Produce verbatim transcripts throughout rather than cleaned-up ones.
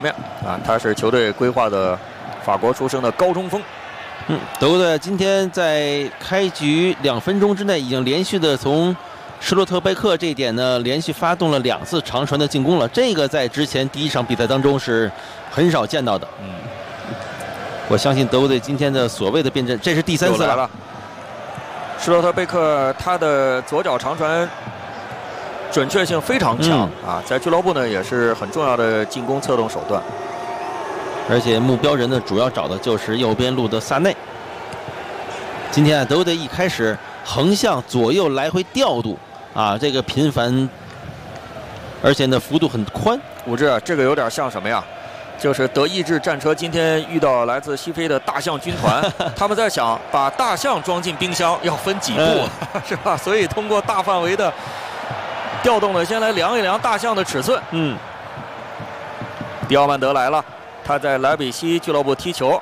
面啊，他是球队规划的法国出生的高中锋。 嗯，德国队今天在开局两分钟之内已经连续的从施洛特贝克这一点呢，连续发动了两次长传的进攻了。这个在之前第一场比赛当中是很少见到的。嗯，我相信德国队今天的所谓的变阵，这是第三次了。 了施洛特贝克他的左脚长传准确性非常强、嗯、啊，在俱乐部呢也是很重要的进攻策动手段。 而且目标人呢，主要找的就是右边路的萨内。今天啊，德国队一开始横向左右来回调度啊，这个频繁，而且呢幅度很宽。 武志，这个有点像什么呀？就是德意志战车今天遇到来自西非的大象军团，他们在想把大象装进冰箱要分几步，嗯、是吧？所以通过大范围的调动呢，先来量一量大象的尺寸。嗯，迪奥曼德来了。他在莱比锡俱乐部踢球，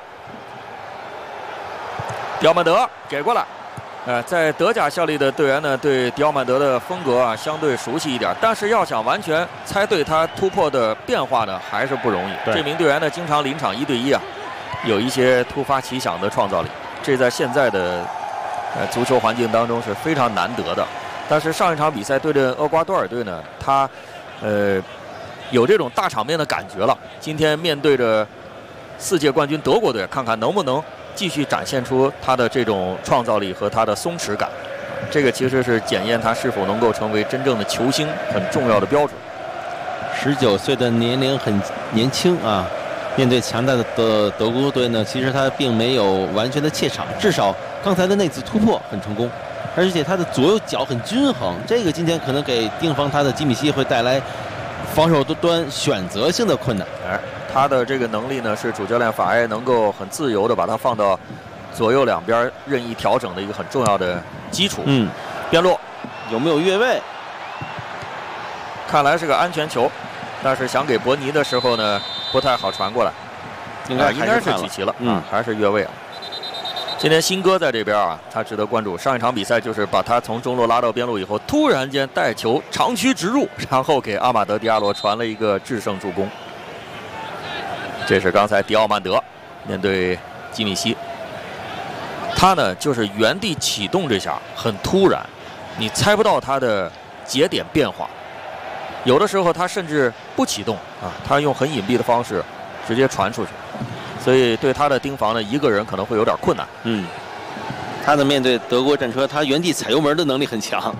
迪奥曼德给过来。呃，在德甲效力的队员呢，对迪奥曼德的风格啊相对熟悉一点，但是要想完全猜对他突破的变化呢，还是不容易。这名队员呢，经常临场一对一啊，有一些突发奇想的创造力，这在现在的呃足球环境当中是非常难得的。但是上一场比赛对阵厄瓜多尔队呢，他呃。有这种大场面的感觉了。今天面对着世界冠军德国队，看看能不能继续展现出他的这种创造力和他的松弛感。这个其实是检验他是否能够成为真正的球星很重要的标准。 十九岁的年龄很年轻啊，面对强大的德德国队呢，其实他并没有完全的怯场，至少刚才的那次突破很成功，而且他的左右脚很均衡。这个今天可能给盯防他的基米希会带来防守端选择性的困难。 哎，他的这个能力呢，是主教练法埃能够很自由的把他放到左右两边任意调整的一个很重要的基础。嗯，边路有没有越位？ 看来是个安全球，但是想给伯尼的时候呢，不太好传过来。 应该、啊、 应该是举旗了，嗯，啊、还是越位了。今天新哥在这边啊，他值得关注。上一场比赛就是把他从中路拉到边路以后，突然间带球长驱直入，然后给阿马德·迪亚罗传了一个制胜助攻。这是刚才迪奥曼德面对基米希，他呢就是原地启动这下很突然，你猜不到他的节点变化。有的时候他甚至不启动啊，他用很隐蔽的方式直接传出去。所以对他的盯防呢，一个人可能会有点困难。 嗯，他的面对德国战车，他原地踩油门的能力很强。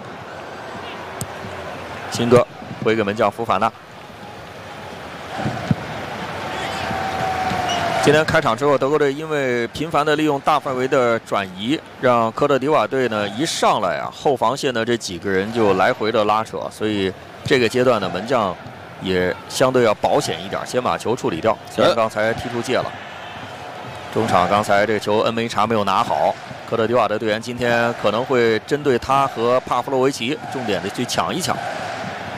新哥回给门将福法纳。今天开场之后，德国队因为频繁的利用大范围的转移，让科特迪瓦队呢一上来啊，后防线的这几个人就来回的拉扯，所以这个阶段呢，门将也相对要保险一点，先把球处理掉。虽然刚才踢出界了。中场刚才这个球恩梅查没有拿好，科特迪瓦的队员今天可能会针对他和帕夫洛维奇重点的去抢一抢。